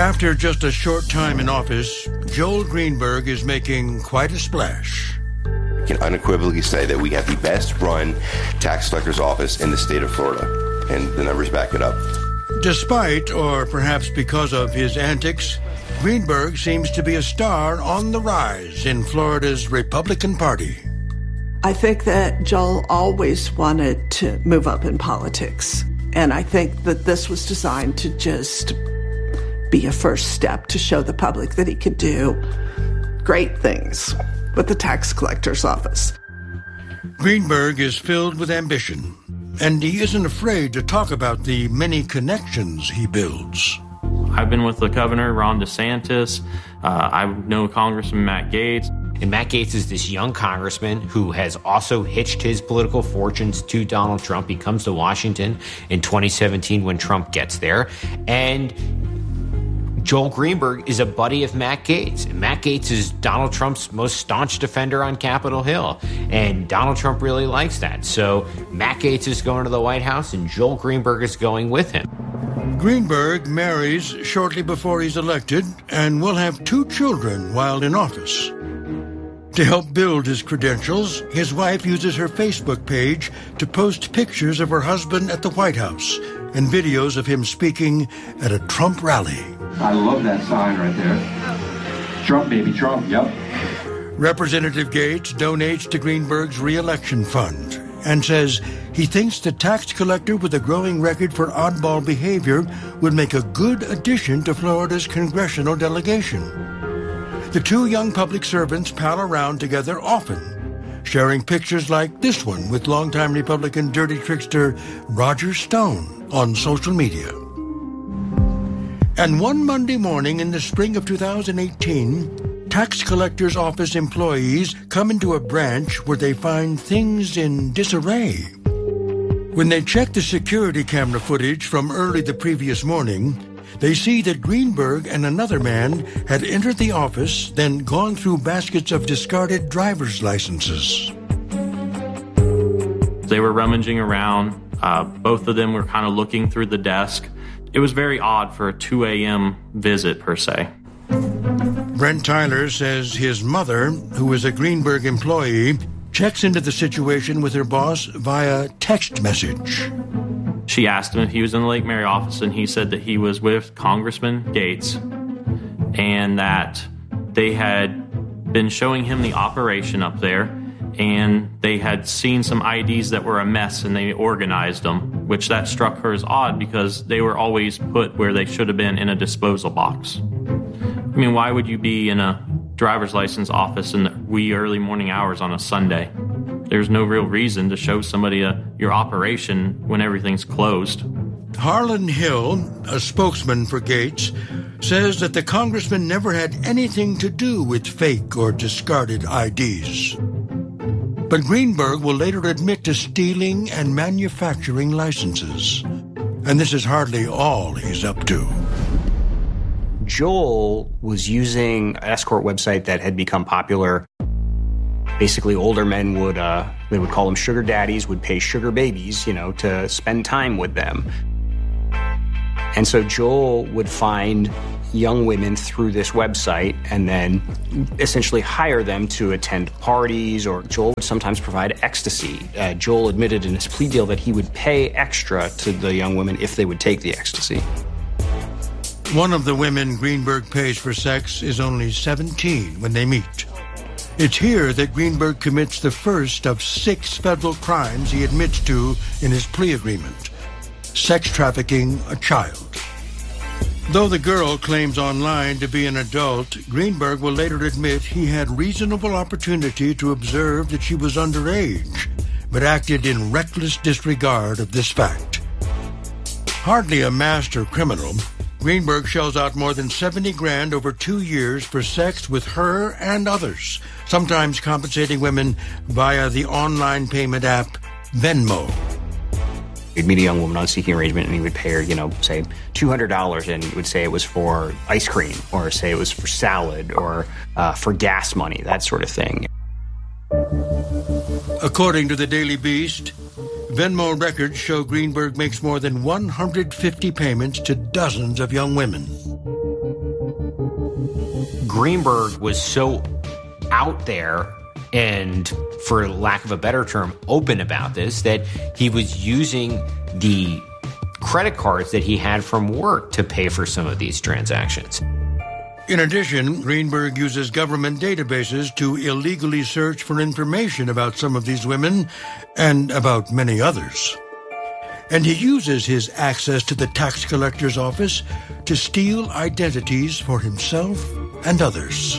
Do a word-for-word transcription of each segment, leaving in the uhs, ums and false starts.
After just a short time in office, Joel Greenberg is making quite a splash. I can unequivocally say that we have the best run tax collector's office in the state of Florida, and the numbers back it up. Despite, or perhaps because of his antics, Greenberg seems to be a star on the rise in Florida's Republican Party. I think that Joel always wanted to move up in politics, and I think that this was designed to just be a first step to show the public that he could do great things with the tax collector's office. Greenberg is filled with ambition, and he isn't afraid to talk about the many connections he builds. I've been with the governor, Ron DeSantis. Uh, I know Congressman Matt Gaetz. And Matt Gaetz is this young congressman who has also hitched his political fortunes to Donald Trump. He comes to Washington in twenty seventeen when Trump gets there. And Joel Greenberg is a buddy of Matt Gaetz. And Matt Gaetz is Donald Trump's most staunch defender on Capitol Hill. And Donald Trump really likes that. So Matt Gaetz is going to the White House and Joel Greenberg is going with him. Greenberg marries shortly before he's elected and will have two children while in office. To help build his credentials, his wife uses her Facebook page to post pictures of her husband at the White House and videos of him speaking at a Trump rally. I love that sign right there. Trump, baby, Trump, yep. Representative Gaetz donates to Greenberg's re-election fund and says he thinks the tax collector with a growing record for oddball behavior would make a good addition to Florida's congressional delegation. The two young public servants pal around together often, sharing pictures like this one with longtime Republican dirty trickster Roger Stone on social media. And one Monday morning in the spring of two thousand eighteen, tax collector's office employees come into a branch where they find things in disarray. When they check the security camera footage from early the previous morning, they see that Greenberg and another man had entered the office, then gone through baskets of discarded driver's licenses. They were rummaging around. Uh, both of them were kind of looking through the desk. It was very odd for a two a.m. visit, per se. Brent Tyler says his mother, who is a Greenberg employee, checks into the situation with her boss via text message. She asked him if he was in the Lake Mary office, and he said that he was with Congressman Gaetz and that they had been showing him the operation up there, and they had seen some I Ds that were a mess, and they organized them, which that struck her as odd because they were always put where they should have been, in a disposal box. I mean, why would you be in a driver's license office in the wee early morning hours on a Sunday? There's no real reason to show somebody a, your operation when everything's closed. Harlan Hill, a spokesman for Gaetz, says that the congressman never had anything to do with fake or discarded I Ds. But Greenberg will later admit to stealing and manufacturing licenses. And this is hardly all he's up to. Joel was using an escort website that had become popular. Basically, older men would, uh, they would call them sugar daddies, would pay sugar babies, you know, to spend time with them. And so Joel would find young women through this website and then essentially hire them to attend parties, or Joel would sometimes provide ecstasy. Uh, Joel admitted in his plea deal that he would pay extra to the young women if they would take the ecstasy. One of the women Greenberg pays for sex is only seventeen when they meet. It's here that Greenberg commits the first of six federal crimes he admits to in his plea agreement: sex trafficking a child. Though the girl claims online to be an adult, Greenberg will later admit he had reasonable opportunity to observe that she was underage, but acted in reckless disregard of this fact. Hardly a master criminal, Greenberg shells out more than seventy grand over two years for sex with her and others, sometimes compensating women via the online payment app Venmo. He'd meet a young woman on seeking arrangement and he would pay her, you know, say two hundred dollars, and he would say it was for ice cream, or say it was for salad, or uh, for gas money, that sort of thing. According to the Daily Beast, Venmo records show Greenberg makes more than one hundred fifty payments to dozens of young women. Greenberg was so out there and, for lack of a better term, open about this, that he was using the credit cards that he had from work to pay for some of these transactions. In addition, Greenberg uses government databases to illegally search for information about some of these women and about many others. And he uses his access to the tax collector's office to steal identities for himself and others.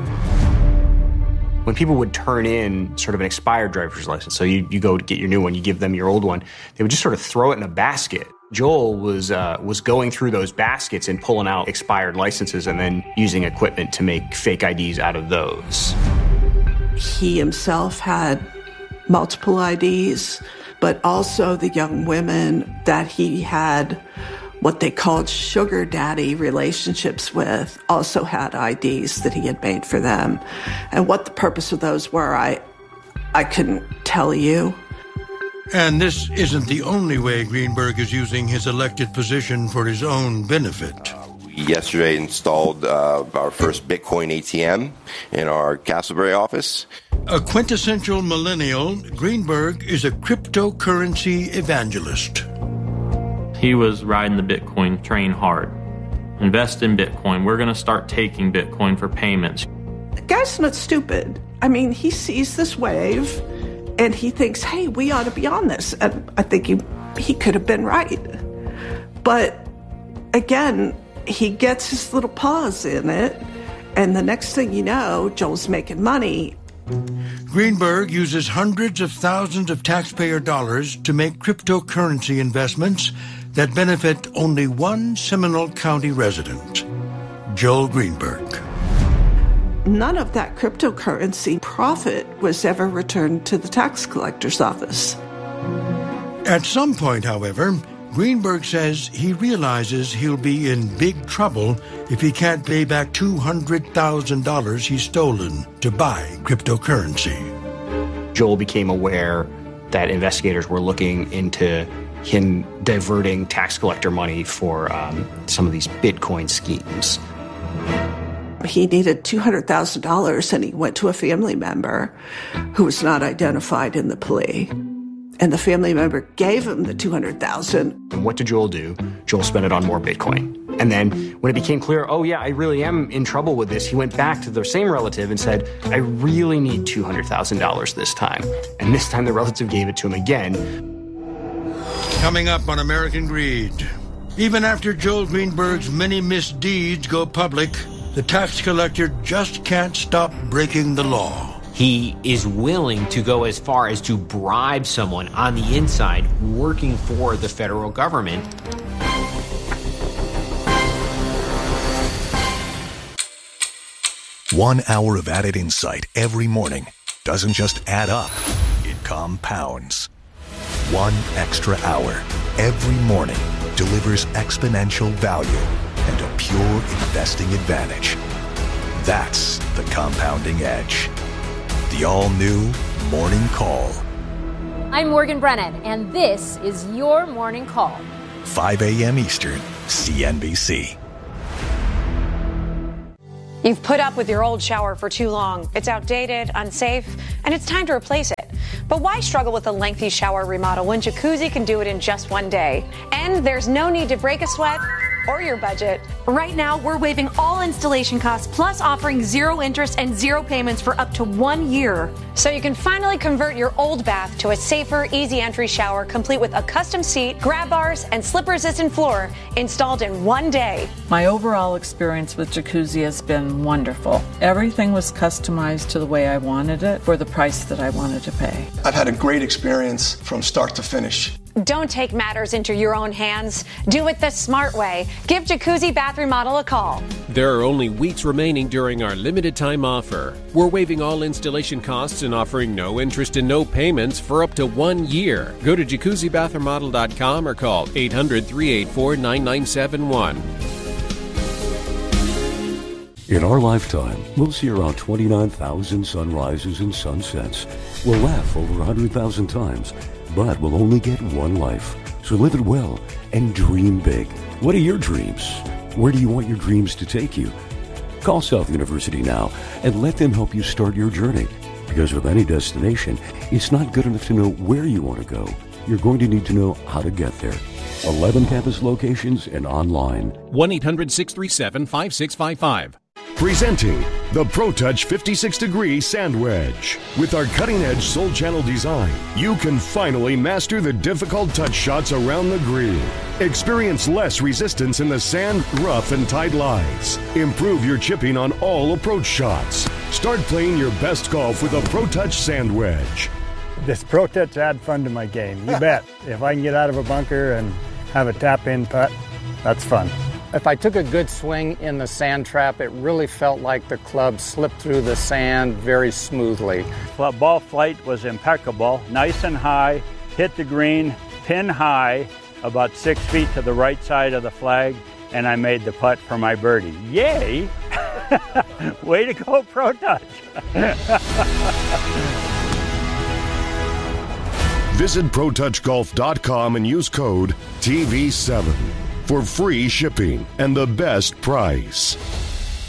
When people would turn in sort of an expired driver's license, so you, you go to get your new one, you give them your old one, they would just sort of throw it in a basket. Joel was uh, was going through those baskets and pulling out expired licenses and then using equipment to make fake I Ds out of those. He himself had multiple I Ds, but also the young women that he had what they called sugar daddy relationships with also had I Ds that he had made for them. And what the purpose of those were, I, I couldn't tell you. And this isn't the only way Greenberg is using his elected position for his own benefit. We yesterday installed uh, our first Bitcoin A T M in our Castleberry office. A quintessential millennial, Greenberg is a cryptocurrency evangelist. He was riding the Bitcoin train hard. Invest in Bitcoin. We're going to start taking Bitcoin for payments. The guy's not stupid. I mean, he sees this wave and he thinks, hey, we ought to be on this. And I think he, he could have been right. But again, he gets his little paws in it. And the next thing you know, Joel's making money. Greenberg uses hundreds of thousands of taxpayer dollars to make cryptocurrency investments that benefit only one Seminole County resident, Joel Greenberg. None of that cryptocurrency profit was ever returned to the tax collector's office. At some point, however, Greenberg says he realizes he'll be in big trouble if he can't pay back two hundred thousand dollars he's stolen to buy cryptocurrency. Joel became aware that investigators were looking into him diverting tax collector money for um, some of these Bitcoin schemes. He needed two hundred thousand dollars, and he went to a family member who was not identified in the plea. And the family member gave him the two hundred thousand dollars. And what did Joel do? Joel spent it on more Bitcoin. And then when it became clear, oh yeah, I really am in trouble with this, he went back to the same relative and said, I really need two hundred thousand dollars this time. And this time the relative gave it to him again. Coming up on American Greed. Even after Joel Greenberg's many misdeeds go public, the tax collector just can't stop breaking the law. He is willing to go as far as to bribe someone on the inside working for the federal government. One hour of added insight every morning doesn't just add up, it compounds. One extra hour every morning delivers exponential value and a pure investing advantage. That's the compounding edge. The all-new Morning Call. I'm Morgan Brennan, and this is your Morning Call. five a.m. Eastern, C N B C. You've put up with your old shower for too long. It's outdated, unsafe, and it's time to replace it. But why struggle with a lengthy shower remodel when Jacuzzi can do it in just one day? And there's no need to break a sweat or your budget. Right now, we're waiving all installation costs, plus offering zero interest and zero payments for up to one year. So you can finally convert your old bath to a safer, easy entry shower, complete with a custom seat, grab bars, and slip-resistant floor installed in one day. My overall experience with Jacuzzi has been wonderful. Everything was customized to the way I wanted it for the price that I wanted to pay. I've had a great experience from start to finish. Don't take matters into your own hands. Do it the smart way. Give Jacuzzi Bath Remodel a call. There are only weeks remaining during our limited time offer. We're waiving all installation costs and offering no interest and no payments for up to one year. Go to jacuzzi bath remodel dot com or call eight hundred, three eight four, nine nine seven one. In our lifetime, we'll see around twenty-nine thousand sunrises and sunsets. We'll laugh over one hundred thousand times. But we'll only get one life. So live it well and dream big. What are your dreams? Where do you want your dreams to take you? Call South University now and let them help you start your journey. Because with any destination, it's not good enough to know where you want to go. You're going to need to know how to get there. eleven campus locations and online. one eight hundred six three seven five six five five. Presenting the ProTouch fifty-six degree Sand Wedge. With our cutting-edge Soul Channel design, you can finally master the difficult touch shots around the green. Experience less resistance in the sand, rough, and tight lies. Improve your chipping on all approach shots. Start playing your best golf with a ProTouch Sand Wedge. This ProTouch add fun to my game, you bet. If I can get out of a bunker and have a tap-in putt, that's fun. If I took a good swing in the sand trap, it really felt like the club slipped through the sand very smoothly. Well, ball flight was impeccable, nice and high, hit the green, pin high, about six feet to the right side of the flag, and I made the putt for my birdie. Yay! Way to go, ProTouch! Visit Pro Touch Golf dot com and use code T V seven for free shipping and the best price.